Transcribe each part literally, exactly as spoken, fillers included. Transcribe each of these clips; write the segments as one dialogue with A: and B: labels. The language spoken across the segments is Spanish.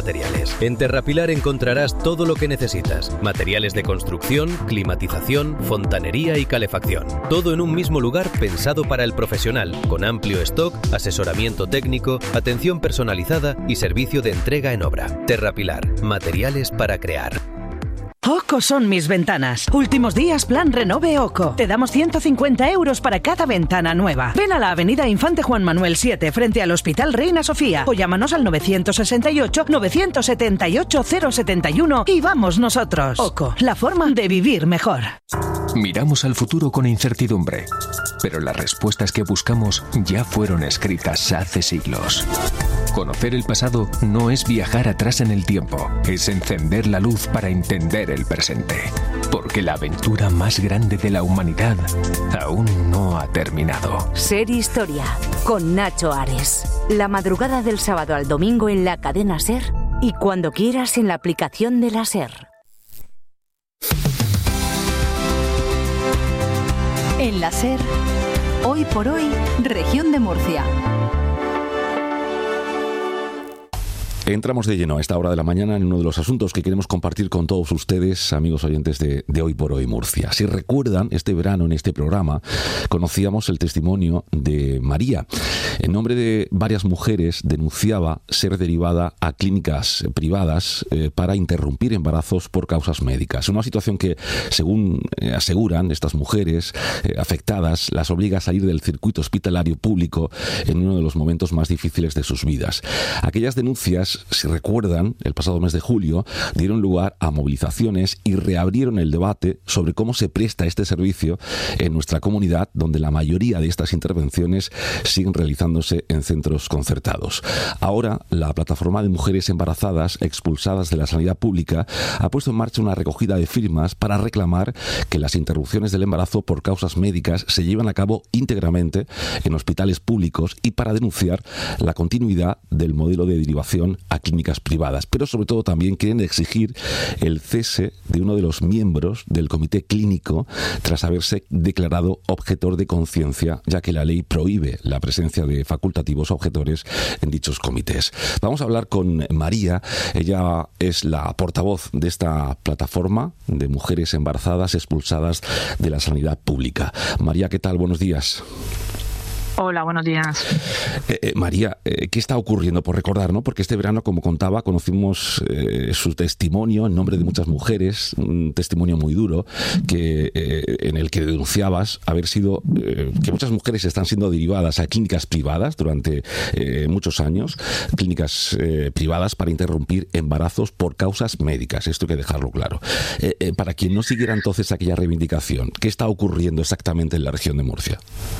A: Materiales. En Terrapilar encontrarás todo lo que necesitas. Materiales de construcción, climatización, fontanería y calefacción. Todo en un mismo lugar pensado para el profesional, con amplio stock, asesoramiento técnico, atención personalizada y servicio de entrega en obra. Terrapilar. Materiales para crear.
B: OCO son mis ventanas. Últimos días plan Renove OCO. Te damos ciento cincuenta euros para cada ventana nueva. Ven a la avenida Infante Juan Manuel siete frente al Hospital Reina Sofía o llámanos al nueve seis ocho, nueve siete ocho, cero siete uno y vamos nosotros. OCO, la forma de vivir mejor.
C: Miramos al futuro con incertidumbre, pero las respuestas que buscamos ya fueron escritas hace siglos. Conocer el pasado no es viajar atrás en el tiempo, es encender la luz para entender el presente. Porque la aventura más grande de la humanidad aún no ha terminado.
D: Ser Historia, con Nacho Ares. La madrugada del sábado al domingo en la cadena SER y cuando quieras en la aplicación de la SER.
E: En la SER, hoy por hoy, Región de Murcia.
F: Entramos de lleno a esta hora de la mañana en uno de los asuntos que queremos compartir con todos ustedes, amigos oyentes de, de Hoy por Hoy Murcia. Si recuerdan, este verano en este programa conocíamos el testimonio de María. En nombre de varias mujeres denunciaba ser derivada a clínicas privadas eh, para interrumpir embarazos por causas médicas. Una situación que, según eh, aseguran estas mujeres eh, afectadas, las obliga a salir del circuito hospitalario público en uno de los momentos más difíciles de sus vidas. Aquellas denuncias, si recuerdan, el pasado mes de julio, dieron lugar a movilizaciones y reabrieron el debate sobre cómo se presta este servicio en nuestra comunidad, donde la mayoría de estas intervenciones siguen realizándose en centros concertados. Ahora, la plataforma de mujeres embarazadas expulsadas de la sanidad pública ha puesto en marcha una recogida de firmas para reclamar que las interrupciones del embarazo por causas médicas se lleven a cabo íntegramente en hospitales públicos y para denunciar la continuidad del modelo de derivación a clínicas privadas, pero sobre todo también quieren exigir el cese de uno de los miembros del comité clínico tras haberse declarado objetor de conciencia, ya que la ley prohíbe la presencia de facultativos objetores en dichos comités. Vamos a hablar con María. Ella es la portavoz de esta plataforma de mujeres embarazadas expulsadas de la sanidad pública. María, ¿qué tal? Buenos días.
G: Hola, buenos días.
F: Eh, eh, María, eh, ¿qué está ocurriendo? Por recordar, ¿no? Porque este verano, como contaba, conocimos eh, su testimonio en nombre de muchas mujeres, un testimonio muy duro, que eh, en el que denunciabas haber sido eh, que muchas mujeres están siendo derivadas a clínicas privadas durante eh, muchos años, clínicas eh, privadas para interrumpir embarazos por causas médicas. Esto hay que dejarlo claro. Eh, eh, para quien no siguiera entonces aquella reivindicación, ¿qué está ocurriendo exactamente en la región de Murcia?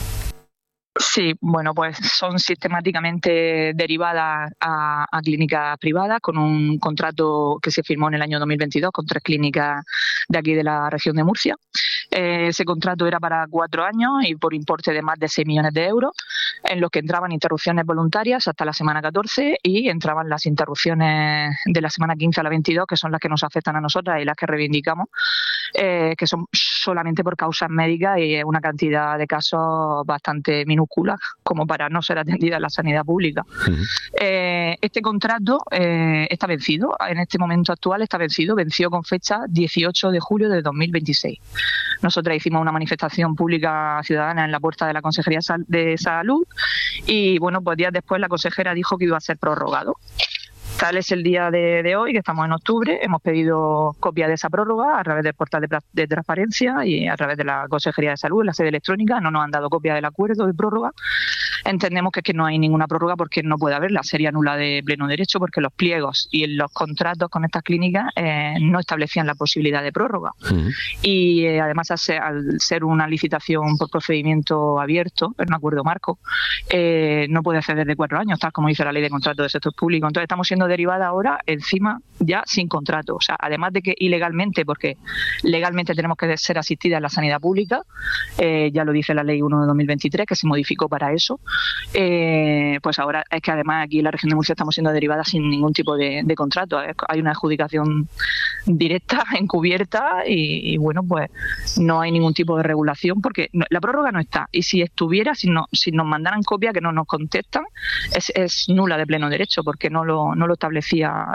G: Sí, bueno, pues son sistemáticamente derivadas a, a clínicas privadas con un contrato que se firmó en el año dos mil veintidós con tres clínicas de aquí de la región de Murcia. Eh, ese contrato era para cuatro años y por importe de más de seis millones de euros, en los que entraban interrupciones voluntarias hasta la semana catorce y entraban las interrupciones de la semana quince a la veintidós, que son las que nos afectan a nosotras y las que reivindicamos, eh, que son solamente por causas médicas y es una cantidad de casos bastante minúscula como para no ser atendida en la sanidad pública. Uh-huh. Eh, este contrato eh, está vencido, en este momento actual está vencido, venció con fecha dieciocho de julio de dos mil veintiséis. Nosotras hicimos una manifestación pública ciudadana en la puerta de la Consejería de Salud y, bueno, pues días después la consejera dijo que iba a ser prorrogado. Tal es el día de, de hoy, que estamos en octubre. Hemos pedido copia de esa prórroga a través del portal de, de transparencia y a través de la Consejería de Salud, en la sede electrónica. No nos han dado copia del acuerdo de prórroga. Entendemos que es que no hay ninguna prórroga porque no puede haberla. Sería nula de pleno derecho porque los pliegos y los contratos con estas clínicas eh, no establecían la posibilidad de prórroga. Uh-huh. Y eh, además, al ser una licitación por procedimiento abierto, en un acuerdo marco, eh, no puede acceder de cuatro años, tal como dice la ley de contrato del sector público. Entonces estamos siendo derivada ahora encima ya sin contrato, o sea, además de que ilegalmente, porque legalmente tenemos que ser asistidas en la sanidad pública, eh, ya lo dice la ley uno de dos mil veintitrés, que se modificó para eso, eh, pues ahora es que además aquí en la región de Murcia estamos siendo derivadas sin ningún tipo de, de contrato. Hay una adjudicación directa, encubierta y, y bueno, pues no hay ningún tipo de regulación porque no, la prórroga no está, y si estuviera, si, no, si nos mandaran copia que no nos contestan, es, es nula de pleno derecho porque no lo, no lo establecía